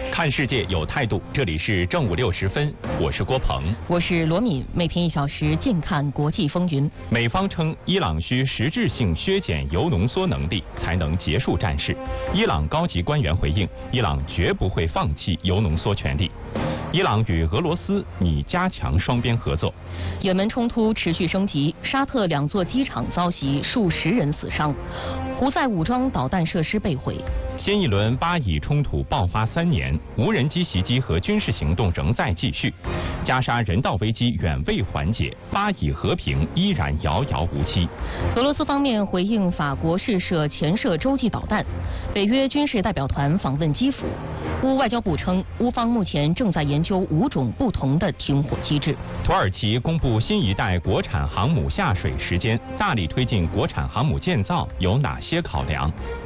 看世界有态度，这里是正午6时分，我是郭鹏， 我是罗敏。每天1小时，静看国际风云。 美方称，伊朗需实质性削减铀浓缩能力，才能结束战事。伊朗高级官员回应，伊朗绝不会放弃铀浓缩权利。伊朗与俄罗斯拟加强双边合作。 也门冲突持续升级，沙特2座机场遭袭，数十人死伤。胡塞武装导弹设施被毁。 新一轮巴以冲突爆发3年，无人机袭击和军事行动仍在继续，加沙人道危机远未缓解，巴以和平依然遥遥无期。 俄罗斯方面回应法国试射前射洲际导弹。北约军事代表团访问基辅。乌外交部称，乌方目前正在研究5种不同的停火机制。 土耳其公布新一代国产航母下水时间，大力推进国产航母建造有哪些考量？